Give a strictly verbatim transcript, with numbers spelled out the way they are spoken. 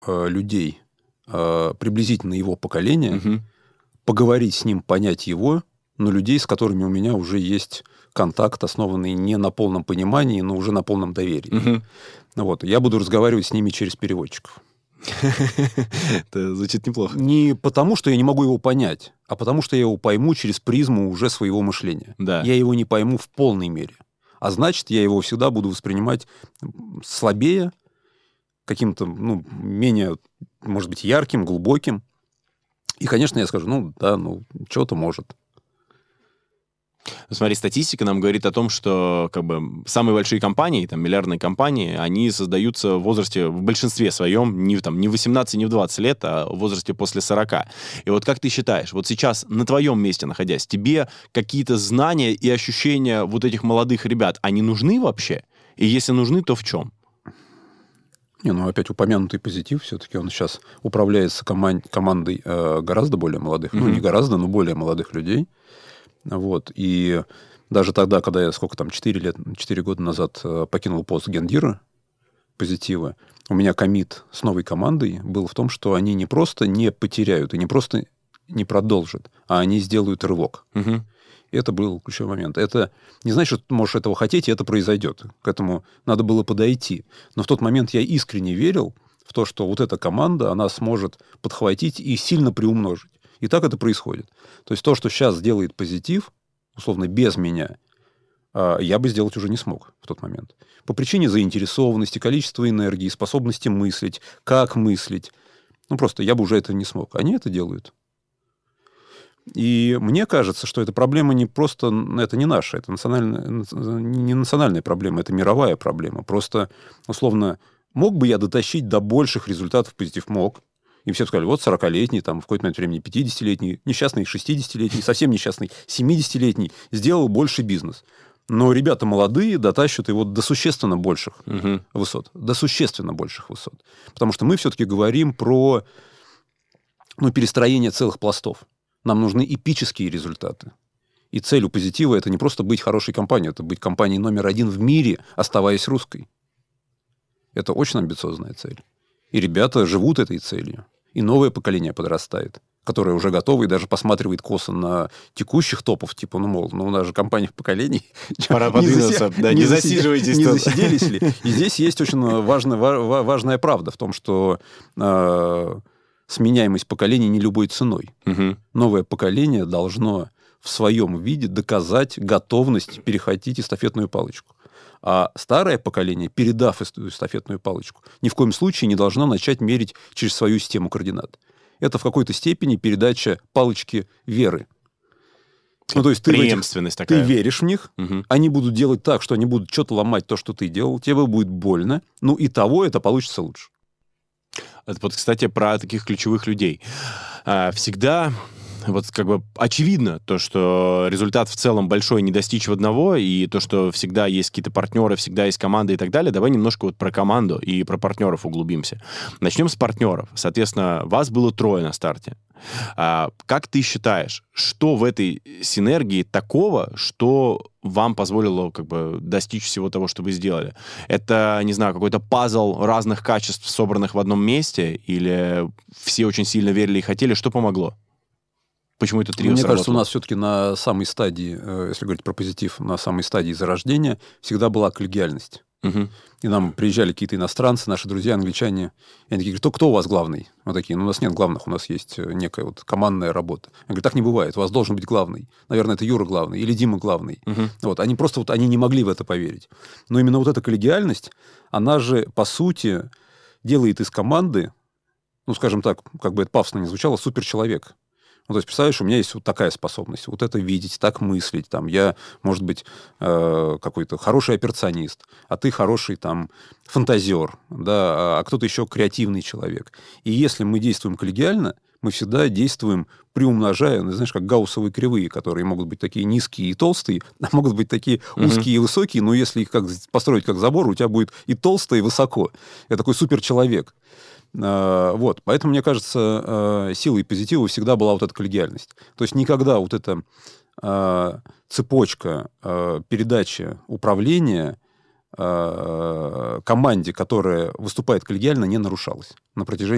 э, людей э, приблизительно его поколения, Угу. поговорить с ним, понять его, но людей, с которыми у меня уже есть контакт, основанный не на полном понимании, но уже на полном доверии. Угу. Вот. Я буду разговаривать с ними через переводчиков. Это звучит неплохо. Не потому, что я не могу его понять, а потому, что я его пойму через призму уже своего мышления. Да. Я его не пойму в полной мере. А значит, я его всегда буду воспринимать слабее, каким-то, ну, менее, может быть, ярким, глубоким. И, конечно, я скажу, ну, да, ну, что-то может. Смотри, статистика нам говорит о том, что как бы самые большие компании, там, миллиардные компании, они создаются в возрасте, в большинстве своем, не, там, не в восемнадцать, не в двадцать лет, а в возрасте после сорока. И вот как ты считаешь, вот сейчас на твоем месте находясь, тебе какие-то знания и ощущения вот этих молодых ребят, они нужны вообще? И если нужны, то в чем? Не, ну, опять упомянутый позитив, все-таки он сейчас управляется команд- командой э, гораздо более молодых, mm-hmm. ну, не гораздо, но более молодых людей. Вот. И даже тогда, когда я, сколько там, четыре лет, четыре года назад э, покинул пост гендира позитива, у меня коммит с новой командой был в том, что они не просто не потеряют и не просто не продолжат, а они сделают рывок. Угу. И это был ключевой момент. Это не значит, что ты можешь этого хотеть, и это произойдет. К этому надо было подойти. Но в тот момент я искренне верил в то, что вот эта команда, она сможет подхватить и сильно приумножить. И так это происходит. То есть то, что сейчас делает позитив, условно, без меня, я бы сделать уже не смог в тот момент. По причине заинтересованности, количества энергии, способности мыслить, как мыслить. Ну, просто я бы уже это не смог. Они это делают. И мне кажется, что эта проблема не просто... Это не наша, это национальная, не национальная проблема, это мировая проблема. Просто, условно, мог бы я дотащить до больших результатов позитив? Мог. И все сказали, вот сорокалетний, там, в какой-то момент времени пятидесятилетний, несчастный шестидесятилетний, совсем несчастный семидесятилетний сделал больше бизнес. Но ребята молодые дотащат его до существенно больших угу. высот. До существенно больших высот. Потому что мы все-таки говорим про ну, перестроение целых пластов. Нам нужны эпические результаты. И цель у позитива – это не просто быть хорошей компанией, это быть компанией номер один в мире, оставаясь русской. Это очень амбициозная цель. И ребята живут этой целью. И новое поколение подрастает, которое уже готово и даже посматривает косо на текущих топов, типа, ну, мол, ну, у нас же компания поколений. Пора подвинуться, да, не засиживайтесь. Не засиделись ли? И здесь есть очень важная, важная правда в том, что э, сменяемость поколений не любой ценой. Угу. Новое поколение должно в своем виде доказать готовность перехватить эстафетную палочку. А старое поколение, передав эту эстафетную палочку, ни в коем случае не должно начать мерить через свою систему координат. Это в какой-то степени передача палочки веры. Ну, то есть ты, преемственность этих, такая. Ты веришь в них, угу. Они будут делать так, что они будут что-то ломать, то, что ты делал, тебе будет больно, ну и того это получится лучше. Это вот, кстати, про таких ключевых людей. Всегда... Вот как бы очевидно то, что результат в целом большой не достичь в одного, и то, что всегда есть какие-то партнеры, всегда есть команда и так далее. Давай немножко вот про команду и про партнеров углубимся. Начнем с партнеров. Соответственно, вас было трое на старте. А, как ты считаешь, что в этой синергии такого, что вам позволило как бы достичь всего того, что вы сделали? Это, не знаю, какой-то пазл разных качеств, собранных в одном месте, или все очень сильно верили и хотели? Что помогло? Почему это трио Мне сработало? кажется, у нас все-таки на самой стадии, если говорить про позитив, на самой стадии зарождения всегда была коллегиальность. Угу. И нам приезжали какие-то иностранцы, наши друзья, англичане. И они такие говорят, кто, кто у вас главный? Мы такие, ну, у нас нет главных, у нас есть некая вот командная работа. Я говорю, так не бывает, у вас должен быть главный. Наверное, это Юра главный или Дима главный. Угу. Вот, они просто вот, они не могли в это поверить. Но именно вот эта коллегиальность, она же, по сути, делает из команды, ну, скажем так, как бы это пафосно не звучало, суперчеловек. Ну, то есть, представляешь, у меня есть вот такая способность, вот это видеть, так мыслить, там, я, может быть, э, какой-то хороший операционист, а ты хороший, там, фантазер, да, а кто-то еще креативный человек. И если мы действуем коллегиально, мы всегда действуем, приумножая, ну, знаешь, как гауссовые кривые, которые могут быть такие низкие и толстые, а могут быть такие узкие mm-hmm. и высокие, но если их как построить как забор, у тебя будет и толсто, и высоко. Это такой суперчеловек. Вот. Поэтому, мне кажется, силой позитива всегда была вот эта коллегиальность. То есть никогда вот эта цепочка передачи управления команде, которая выступает коллегиально, не нарушалась на протяжении